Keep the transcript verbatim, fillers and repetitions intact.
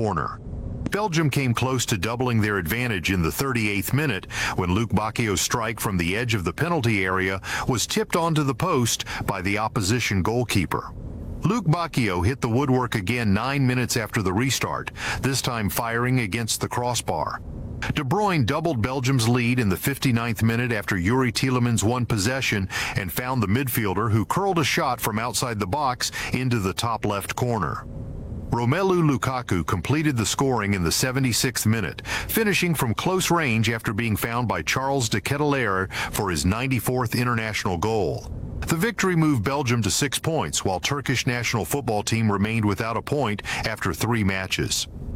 corner. Belgium came close to doubling their advantage in the thirty-eighth minute when Luke Baccio's strike from the edge of the penalty area was tipped onto the post by the opposition goalkeeper. Luke Bacchio hit the woodwork again nine minutes after the restart, this time firing against the crossbar. De Bruyne doubled Belgium's lead in the fifty-ninth minute after Yuri Tielemans won possession and found the midfielder who curled a shot from outside the box into the top left corner. Romelu Lukaku completed the scoring in the seventy-sixth minute, finishing from close range after being found by Charles de Ketelaere for his ninety-fourth international goal. The victory moved Belgium to six points, while Turkish national football team remained without a point after three matches.